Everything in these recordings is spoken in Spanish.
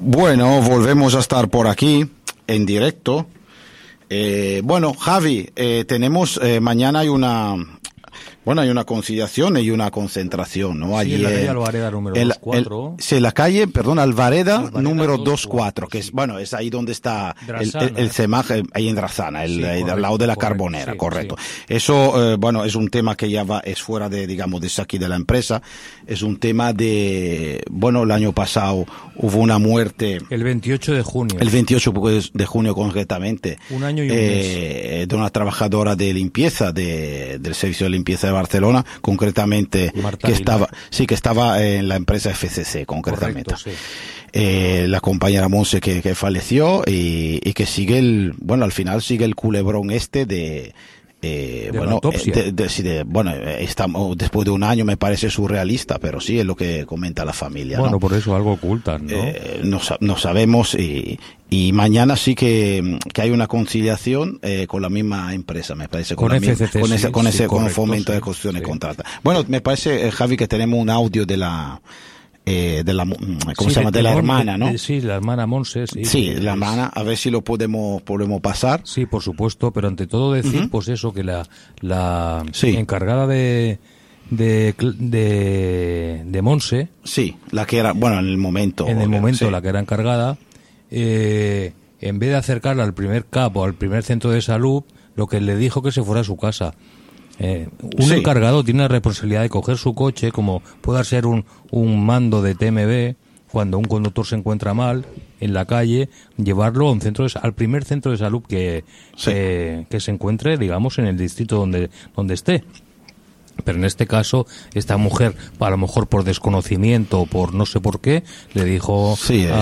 Bueno, volvemos a estar por aquí en directo. Bueno, Javi, tenemos mañana hay una conciliación y una concentración, ¿no? Allí sí, en la calle Alvareda número 24. Sí, la calle, Alvareda número 24, que es, bueno, es ahí donde está el CEMAG, ahí en Drazana, al lado de la Carbonera, correcto. Sí. Eso, bueno, es un tema que ya es fuera de, digamos, de aquí de la empresa. Es un tema de, bueno, el año pasado hubo una muerte. El 28 de junio. El 28 de junio concretamente. Un año y un mes. De una trabajadora de limpieza, del servicio de limpieza de Barcelona, concretamente, Marta que Aguilar. estaba en la empresa FCC, concretamente. Correcto, sí. La compañera Monse que falleció y que sigue al final sigue el culebrón de la autopsia. Estamos después de un año, me parece surrealista, pero sí es lo que comenta la familia. Bueno, ¿no? por eso algo ocultan, ¿no? No sabemos y mañana sí que hay una conciliación con la misma empresa, me parece, con FCC, con ese correcto, fomento de construcción y contrata. Bueno, me parece, Javi, que tenemos un audio de la ¿cómo se llama? De la hermana, ¿no? Sí, la hermana Monse, sí. Sí, la hermana, a ver si lo podemos pasar. Sí, por supuesto, pero ante todo decir, pues eso, que la sí. encargada de Monse. Sí, la que era, bueno, en el momento, sí. La que era encargada, en vez de acercarla al primer CAP o al primer centro de salud, lo que le dijo que se fuera a su casa. Un encargado tiene la responsabilidad de coger su coche, como pueda ser un mando de TMB, cuando un conductor se encuentra mal en la calle, llevarlo a al primer centro de salud que se encuentre, digamos, en el distrito donde esté. Pero en este caso, esta mujer, a lo mejor por desconocimiento o por no sé por qué, le dijo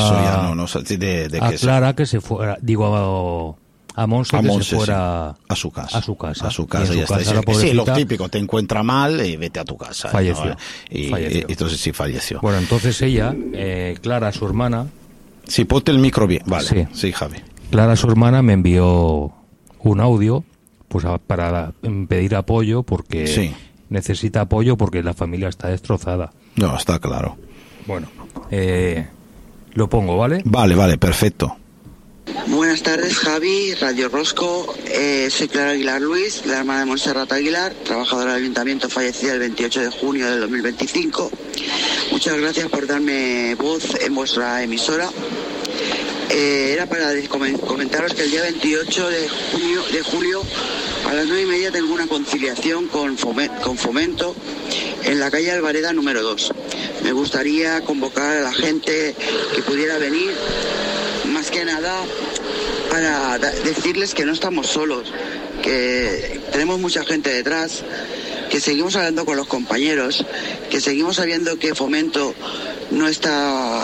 a Clara que se fuera, a Monse que se fuera a su casa. A su casa. Y está. Sí, lo típico, te encuentra mal y vete a tu casa. Falleció. ¿No? Y entonces sí falleció. Bueno, entonces ella, Clara, su hermana... Sí, ponte el micro bien. Vale, sí, Javi. Clara, su hermana, me envió un audio pues para pedir apoyo porque necesita apoyo porque la familia está destrozada. No, está claro. Bueno, lo pongo, ¿vale? Vale, perfecto. Buenas tardes, Javi, Radio Rosco. Soy Clara Aguilar Luis, la hermana de Montserrat Aguilar, trabajadora del Ayuntamiento, fallecida el 28 de junio del 2025. Muchas gracias por darme voz en vuestra emisora. Era para comentaros que el día 28 de julio a las 9:30 tengo una conciliación con Fomento en la calle Alvareda número 2. Me gustaría convocar a la gente que pudiera venir, más que nada para decirles que no estamos solos, que tenemos mucha gente detrás, que seguimos hablando con los compañeros, que seguimos sabiendo que Fomento no está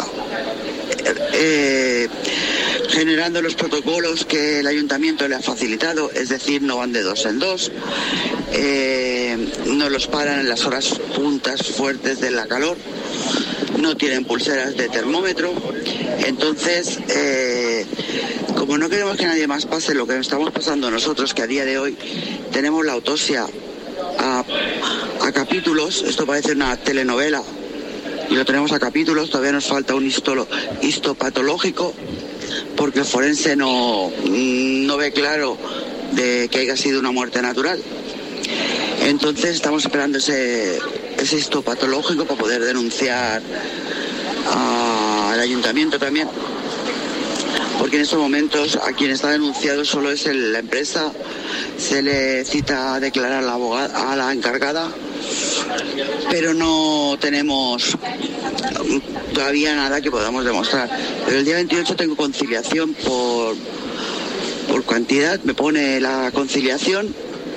generando los protocolos que el ayuntamiento le ha facilitado, es decir, no van de 2 en 2, no los paran en las horas puntas fuertes de la calor, no tienen pulseras de termómetro. Entonces, como no queremos que nadie más pase lo que estamos pasando nosotros, que a día de hoy tenemos la autopsia a capítulos, esto parece una telenovela y lo tenemos a capítulos, todavía nos falta un histopatológico porque el forense no ve claro de que haya sido una muerte natural. Entonces estamos esperando ese histopatológico para poder denunciar al ayuntamiento también, porque en estos momentos a quien está denunciado solo es la empresa. Se le cita a declarar a la encargada, pero no tenemos todavía nada que podamos demostrar. Pero el día 28 tengo conciliación por cantidad, me pone la conciliación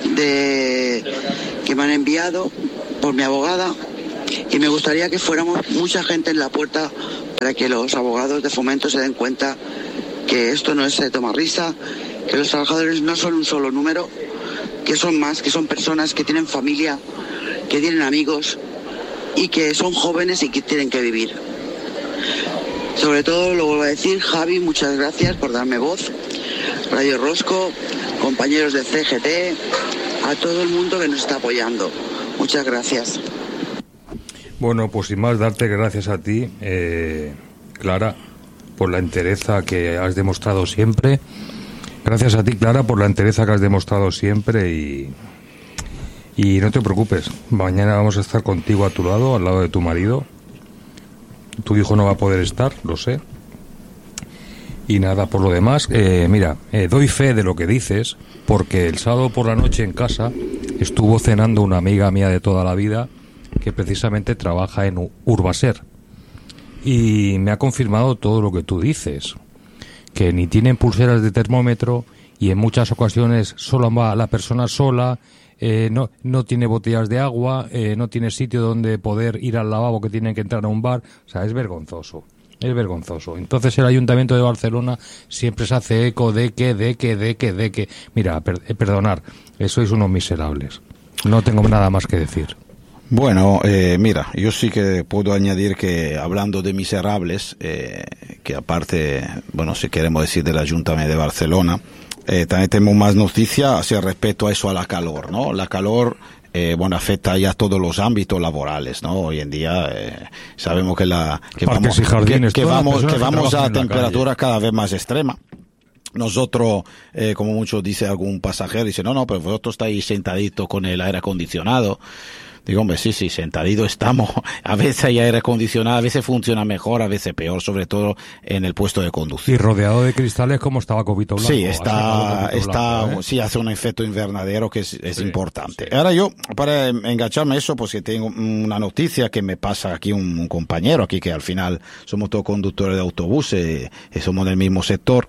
que me han enviado por mi abogada, y me gustaría que fuéramos mucha gente en la puerta para que los abogados de Fomento se den cuenta que esto no es de tomar risa, que los trabajadores no son un solo número, que son más, que son personas que tienen familia, que tienen amigos y que son jóvenes y que tienen que vivir. Sobre todo, lo vuelvo a decir, Javi, muchas gracias por darme voz, Radio Rosco, compañeros de CGT, a todo el mundo que nos está apoyando. Muchas gracias. Bueno, pues sin más, darte gracias a ti, Clara, por la entereza que has demostrado siempre. Gracias a ti, Clara, por la entereza que has demostrado siempre y no te preocupes. Mañana vamos a estar contigo a tu lado, al lado de tu marido. Tu hijo no va a poder estar, lo sé. Y nada, por lo demás, doy fe de lo que dices, porque el sábado por la noche en casa estuvo cenando una amiga mía de toda la vida que precisamente trabaja en Urbaser. Y me ha confirmado todo lo que tú dices, que ni tienen pulseras de termómetro y en muchas ocasiones solo va la persona sola, no tiene botellas de agua, no tiene sitio donde poder ir al lavabo, que tienen que entrar a un bar. O sea, es vergonzoso. Es vergonzoso. Entonces el Ayuntamiento de Barcelona siempre se hace eco de que. Mira, perdonar, sois unos miserables. No tengo nada más que decir. Bueno, mira, yo sí que puedo añadir que hablando de miserables, que aparte, bueno, si queremos decir del Ayuntamiento de Barcelona, también tenemos más noticias respecto a eso, a la calor, ¿no? La calor, afecta ya todos los ámbitos laborales, ¿no? Hoy en día sabemos que vamos a temperaturas cada vez más extremas. Nosotros, como muchos dice algún pasajero, dice, no, pero vosotros estáis sentaditos con el aire acondicionado. Digo, hombre, sí, sentadito estamos. A veces hay aire acondicionado, a veces funciona mejor, a veces peor, sobre todo en el puesto de conducir. Y rodeado de cristales como estaba Copito Blanco. Sí, sí, hace un efecto invernadero que es importante. Sí. Ahora yo, para engancharme eso, pues que tengo una noticia que me pasa aquí un compañero aquí, que al final somos todos conductores de autobuses, somos del mismo sector,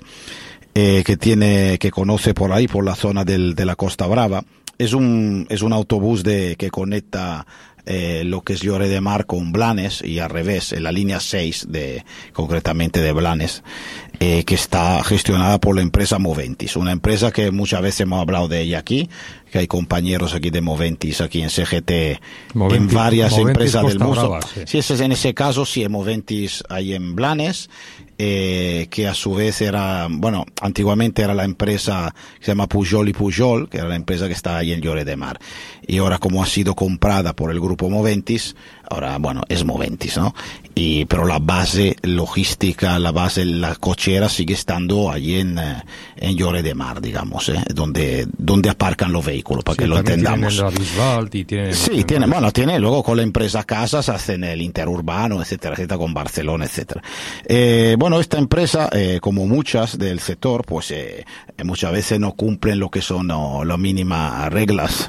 que conoce por ahí, por la zona de la Costa Brava. Es un autobús que conecta lo que es Lloret de Mar con Blanes y al revés, en la línea 6 concretamente de Blanes, que está gestionada por la empresa Moventis, una empresa que muchas veces hemos hablado de ella aquí, que hay compañeros aquí de Moventis, aquí en CGT, en varias empresas del mundo. Brava, sí. Si ese es en ese caso, sí, Moventis hay en Blanes, que a su vez antiguamente era la empresa que se llama Pujol y Pujol, que era la empresa que está ahí en Lloret de Mar. Y ahora, como ha sido comprada por el grupo Moventis, ahora, es Moventis, ¿no? Pero la base logística, la cochera sigue estando allí en Lloret de Mar, digamos, donde aparcan los vehículos, para que lo entendamos. Tienen la Bisbal y tienen... Sí, tiene luego con la empresa Casas hacen el interurbano, etcétera, con Barcelona, etcétera. Esta empresa, como muchas del sector, pues muchas veces no cumplen lo que son las mínimas reglas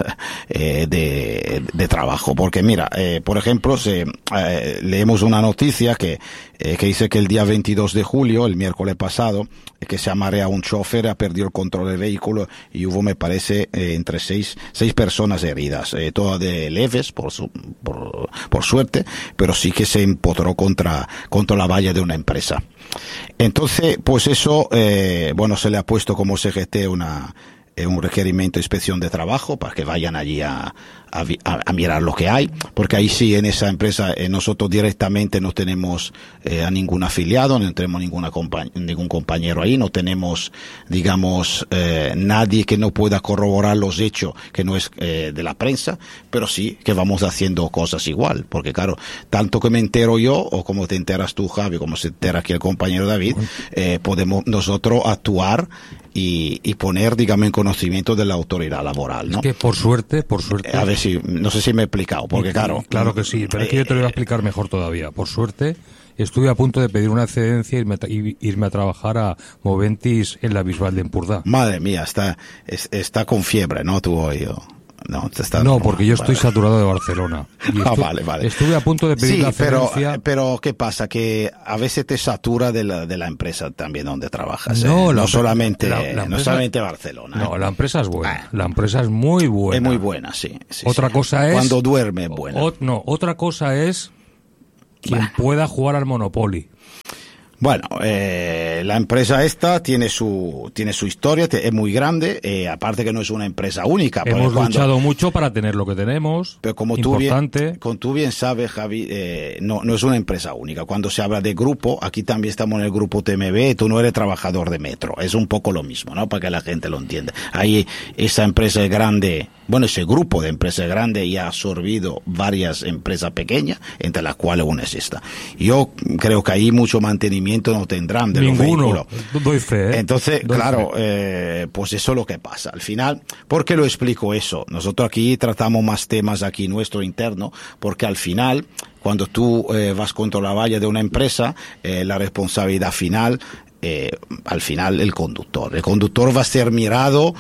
de trabajo, porque mira, por ejemplo, leemos una noticia que dice que el día 22 de julio, el miércoles pasado, que se ha mareado un chofer, ha perdido el control del vehículo y hubo, me parece, entre seis personas heridas, todas de leves, por suerte, pero sí que se empotró contra la valla de una empresa. Entonces, pues eso, se le ha puesto como CGT un requerimiento de inspección de trabajo para que vayan allí a mirar lo que hay, porque ahí sí, en esa empresa, nosotros directamente no tenemos a ningún afiliado, no tenemos ningún compañero ahí, no tenemos, digamos, nadie que no pueda corroborar los hechos, que no es de la prensa, pero sí que vamos haciendo cosas igual, porque claro, tanto que me entero yo, o como te enteras tú, Javi, como se entera aquí el compañero David, podemos nosotros actuar y poner, digamos, en conocimiento de la autoridad laboral, ¿no? Es que por suerte... A ver si, no sé si me he explicado, porque claro... Claro que sí, pero es que yo te lo voy a explicar mejor todavía. Por suerte, estuve a punto de pedir una excedencia y irme a trabajar a Moventis en la Bisbal de Empordà. Madre mía, está con fiebre, ¿no? Tú hoy... No, porque yo estoy saturado de Barcelona. Vale. Estuve a punto de pedir la excedencia. Pero ¿qué pasa? Que a veces te satura de la empresa también donde trabajas. No solamente Barcelona. No, la empresa es buena. La empresa es muy buena. Es muy buena, sí. Otra cosa es... Cuando duerme, buena. Otra cosa es quien pueda jugar al Monopoly. Bueno, la empresa esta tiene su historia, es muy grande, aparte que no es una empresa única. Hemos luchado mucho para tener lo que tenemos, pero como tú bien sabes, Javi, no es una empresa única. Cuando se habla de grupo, aquí también estamos en el grupo TMB, tú no eres trabajador de Metro, es un poco lo mismo, ¿no? Para que la gente lo entienda. Ahí esa empresa es grande ese grupo de empresas grandes ya ha absorbido varias empresas pequeñas, entre las cuales una es esta. Yo creo que ahí mucho mantenimiento no tendrán de los vehículos. Doy fe, Entonces, pues eso es lo que pasa. Al final, ¿por qué lo explico eso? Nosotros aquí tratamos más temas aquí nuestro interno, porque al final, cuando tú vas contra la valla de una empresa, la responsabilidad final, al final el conductor va a ser mirado,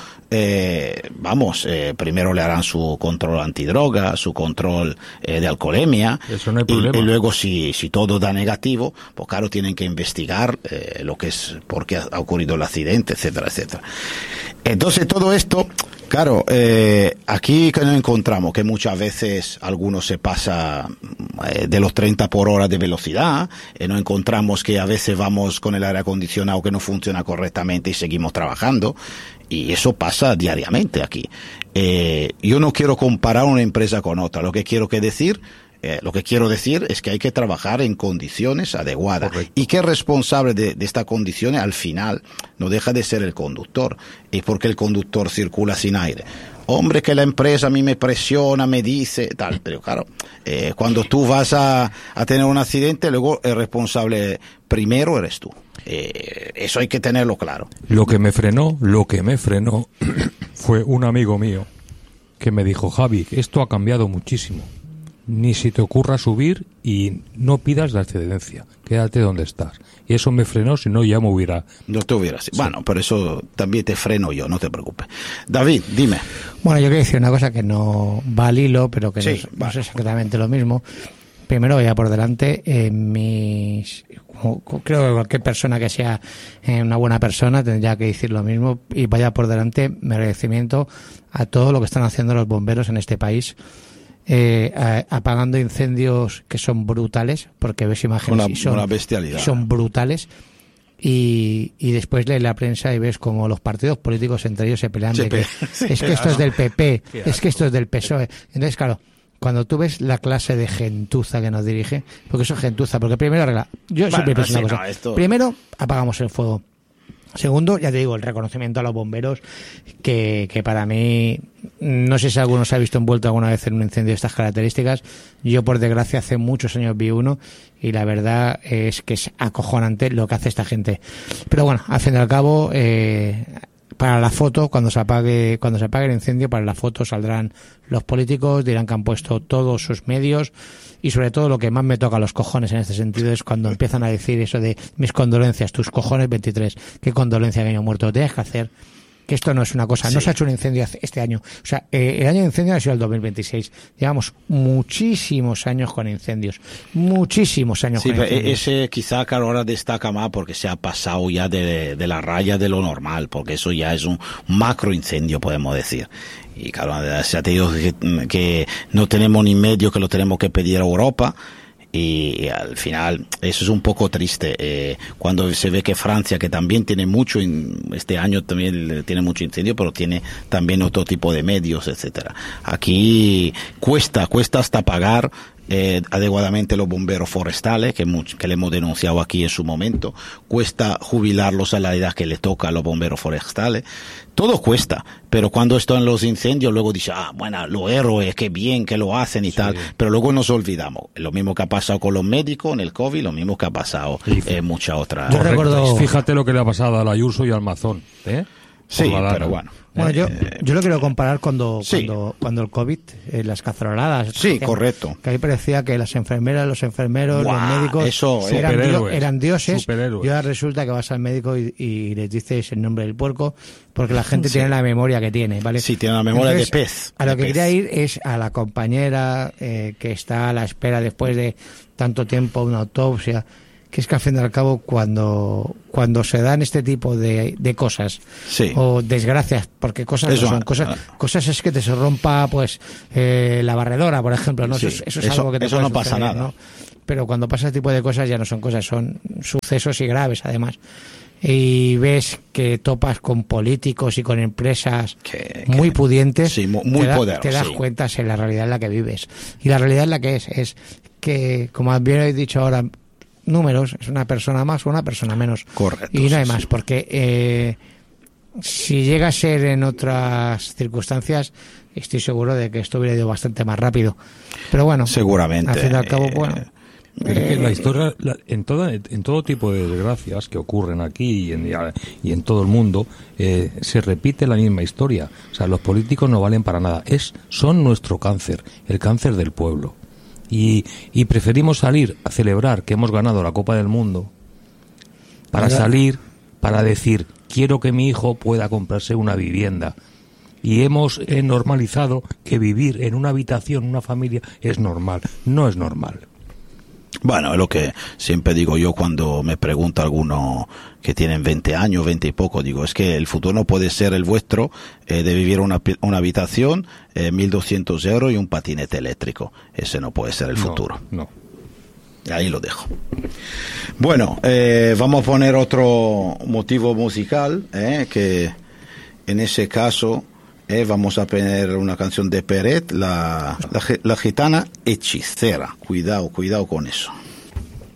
primero le harán su control antidroga, su control de alcoholemia. Eso no hay problema. Y luego si todo da negativo, pues claro, tienen que investigar lo que es, por qué ha ocurrido el accidente, etcétera, etcétera. Entonces todo esto, claro, aquí que nos encontramos que muchas veces algunos se pasa de los 30 por hora de velocidad, nos encontramos que a veces vamos con el aire acondicionado que no funciona correctamente y seguimos trabajando, y eso pasa diariamente aquí. Yo no quiero comparar una empresa con otra, lo que quiero decir es que hay que trabajar en condiciones adecuadas. Correcto. Y que el responsable de estas condiciones al final no deja de ser el conductor. Y porque el conductor circula sin aire. Hombre, que la empresa a mí me presiona, me dice, tal. Pero claro, cuando tú vas a tener un accidente, luego el responsable primero eres tú. Eso hay que tenerlo claro. Lo que me frenó fue un amigo mío que me dijo: Javi, esto ha cambiado muchísimo. Ni si te ocurra subir y no pidas la excedencia, quédate donde estás. Y eso me frenó, si no ya me hubiera... No te hubieras... Sí. Bueno, por eso también te freno yo, no te preocupes. David, dime. Bueno, yo quiero decir una cosa que no va al hilo, pero que sí, no es exactamente lo mismo. Primero, vaya por delante, creo que cualquier persona que sea una buena persona tendría que decir lo mismo, y vaya por delante mi agradecimiento a todo lo que están haciendo los bomberos en este país. Apagando incendios que son brutales, porque ves imágenes y son, una bestialidad. Son brutales, y después lees la prensa y ves como los partidos políticos entre ellos se pelean de que es que esto es del PP, es que esto es del PSOE. Entonces, claro, cuando tú ves la clase de gentuza que nos dirige, porque eso es gentuza, porque primero siempre pienso una cosa. Primero apagamos el fuego. Segundo, ya te digo, el reconocimiento a los bomberos, que para mí, no sé si alguno se ha visto envuelto alguna vez en un incendio de estas características. Yo, por desgracia, hace muchos años vi uno, y la verdad es que es acojonante lo que hace esta gente. Pero bueno, al fin y al cabo, para la foto, cuando se apague el incendio, para la foto saldrán los políticos, dirán que han puesto todos sus medios. Y sobre todo lo que más me toca los cojones en este sentido es cuando empiezan a decir eso de mis condolencias, tus cojones 23, qué condolencia que haya muerto. Lo tienes que hacer, que esto no es una cosa, no se ha hecho un incendio este año. O sea, el año de incendio ha sido el 2026. Llevamos muchísimos años con incendios. Muchísimos años con incendios. Ese quizá que ahora destaca más porque se ha pasado ya de la raya de lo normal, porque eso ya es un macro incendio, podemos decir. Y claro, se ha tenido que no tenemos ni medio, que lo tenemos que pedir a Europa, y al final eso es un poco triste cuando se ve que Francia, que también tiene mucho, este año también tiene mucho incendio, pero tiene también otro tipo de medios, etcétera. Aquí cuesta hasta pagar adecuadamente los bomberos forestales, que le hemos denunciado aquí en su momento. Cuesta jubilarlos a la edad que le toca a los bomberos forestales. Todo cuesta, pero cuando están los incendios luego dice, bueno, los héroes, qué bien que lo hacen y tal, pero luego nos olvidamos. Lo mismo que ha pasado con los médicos en el COVID, lo mismo que ha pasado en muchas otras. Yo recuerdo, fíjate lo que le ha pasado al Ayuso y al Mazón, Sí, pero bueno. Bueno, yo lo quiero comparar cuando el COVID, las caceroladas. Sí, correcto. Que ahí parecía que las enfermeras, los enfermeros, los médicos eran dioses. Superhéroes. Y ahora resulta que vas al médico y les dices el nombre del puerco, porque la gente tiene la memoria que tiene, ¿vale? Sí, tiene la memoria de pez. A lo que quería ir es a la compañera que está a la espera después de tanto tiempo una autopsia, que es que al fin y al cabo cuando se dan este tipo de cosas o desgracias, porque cosas no son cosas es que te se rompa pues la barredora, por ejemplo, ¿no? Eso es algo que te puede no pasa suceder, nada, ¿no? Pero cuando pasa este tipo de cosas ya no son cosas, son sucesos y graves además. Y ves que topas con políticos y con empresas muy pudientes, muy poderosas, te das cuenta en la realidad en la que vives. Y la realidad en la que es que, como bien habéis dicho ahora, números, es una persona más o una persona menos. Correcto. Y no hay más, porque si llega a ser en otras circunstancias, estoy seguro de que esto hubiera ido bastante más rápido. Pero bueno, seguramente. Al fin y al cabo, bueno. Es que la historia, en todo tipo de desgracias que ocurren aquí y en todo el mundo, se repite la misma historia. O sea, los políticos no valen para nada. Son nuestro cáncer, el cáncer del pueblo. Y preferimos salir a celebrar que hemos ganado la Copa del Mundo para salir, para decir, quiero que mi hijo pueda comprarse una vivienda. Y hemos normalizado que vivir en una habitación, una familia, es normal. No es normal. Bueno, es lo que siempre digo yo cuando me pregunta alguno que tienen 20 años, 20 y poco, digo, es que el futuro no puede ser el vuestro, de vivir una habitación, 1.200 euros y un patinete eléctrico. Ese no puede ser el futuro. No. Ahí lo dejo. Bueno, vamos a poner otro motivo musical, que en ese caso vamos a poner una canción de Peret, la gitana hechicera. Cuidado con eso.